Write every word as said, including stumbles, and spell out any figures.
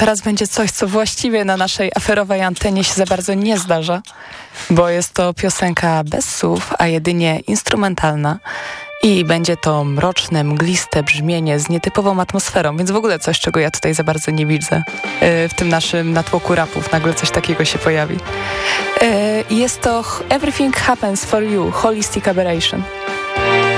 teraz będzie coś, co właściwie na naszej aferowej antenie się za bardzo nie zdarza, bo jest to piosenka bez słów, a jedynie instrumentalna. I będzie to mroczne, mgliste brzmienie z nietypową atmosferą, więc w ogóle coś, czego ja tutaj za bardzo nie widzę. Yy, w tym naszym natłoku rapów nagle coś takiego się pojawi. Yy, jest to Everything Happens For You, Holistic Aberration.